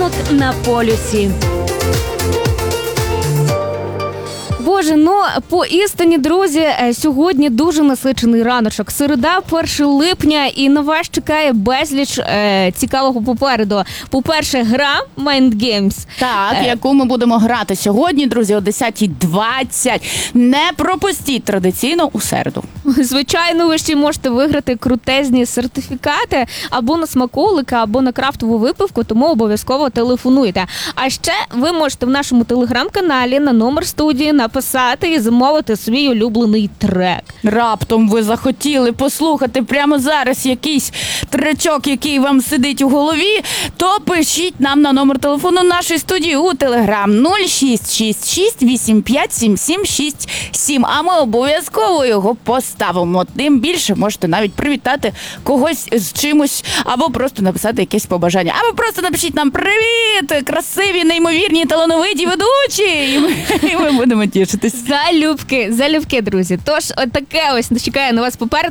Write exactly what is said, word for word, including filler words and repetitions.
Ранок на полюсі. Боже, ну, поістині, друзі, сьогодні дуже насичений раночок. Середа, перше липня, і на вас чекає безліч е, цікавого попереду. По-перше, гра Mind Games. Так, Е. яку ми будемо грати сьогодні, друзі, о десятій двадцять. Не пропустіть традиційно у середу. Звичайно, ви ще можете виграти крутезні сертифікати або на смаколика, або на крафтову випивку, тому обов'язково телефонуйте. А ще ви можете в нашому телеграм-каналі на номер студії написати і замовити свій улюблений трек. Раптом ви захотіли послухати прямо зараз якийсь тречок, який вам сидить у голові, то пишіть нам на номер телефону нашої студії у Телеграм нуль шість шість шість вісім п'ять сім сім шість сім, а ми обов'язково його поставимо. Тим більше можете навіть привітати когось з чимось, або просто написати якесь побажання. Або просто напишіть нам «Привіт! Красиві, неймовірні, талановиті ведучі!» І ми, і ми будемо тішитись. Залюбки, залюбки, друзі. Тож, от таке ось чекає на вас попереду.